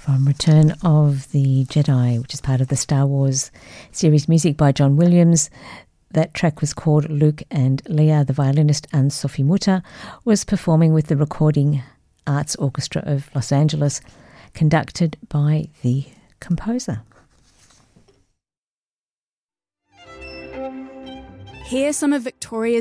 From Return of the Jedi, which is part of the Star Wars series, music by John Williams. That track was called Luke and Leia. The violinist Anne-Sophie Mutter was performing with the Recording Arts Orchestra of Los Angeles, conducted by the composer. Hear some of Victoria's